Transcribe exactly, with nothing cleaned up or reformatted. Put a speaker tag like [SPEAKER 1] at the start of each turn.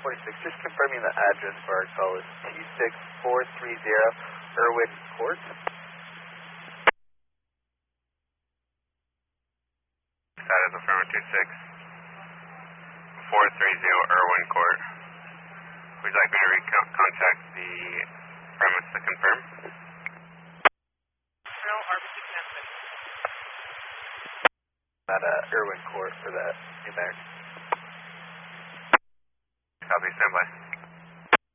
[SPEAKER 1] twenty-six, just confirming the address for our call is two six four three zero Irwin Court.
[SPEAKER 2] That is affirmative two six four three zero Irwin Court. Would you like me to recontact the premise to confirm?
[SPEAKER 3] No, R B C connected.
[SPEAKER 1] At uh, Irwin Court for that New Mexico.
[SPEAKER 2] Copy, stand by.